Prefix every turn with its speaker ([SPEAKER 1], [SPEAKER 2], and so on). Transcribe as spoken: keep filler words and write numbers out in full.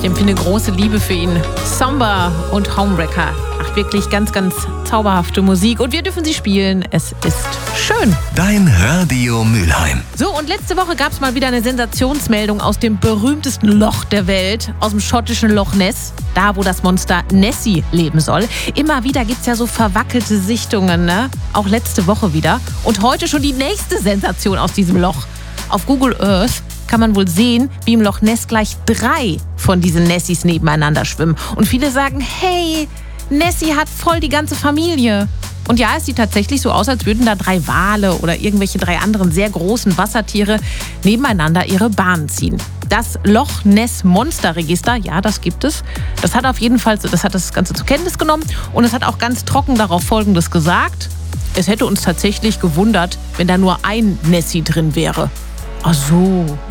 [SPEAKER 1] Ich empfinde große Liebe für ihn. Samba und Homewrecker. Ach, wirklich ganz, ganz zauberhafte Musik. Und wir dürfen sie spielen. Es ist schön.
[SPEAKER 2] Dein Radio Mülheim.
[SPEAKER 1] So, und letzte Woche gab es mal wieder eine Sensationsmeldung aus dem berühmtesten Loch der Welt, aus dem schottischen Loch Ness, da wo das Monster Nessie leben soll. Immer wieder gibt es ja so verwackelte Sichtungen, ne? Auch letzte Woche wieder. Und heute schon die nächste Sensation aus diesem Loch. Auf Google Earth kann man wohl sehen, wie im Loch Ness gleich drei von diesen Nessies nebeneinander schwimmen. Und viele sagen, hey, Nessie hat voll die ganze Familie. Und ja, es sieht tatsächlich so aus, als würden da drei Wale oder irgendwelche drei anderen sehr großen Wassertiere nebeneinander ihre Bahn ziehen. Das Loch Ness Monsterregister, ja, das gibt es. Das hat auf jeden Fall, das hat das Ganze zur Kenntnis genommen und es hat auch ganz trocken darauf Folgendes gesagt. Es hätte uns tatsächlich gewundert, wenn da nur ein Nessie drin wäre. Ach so.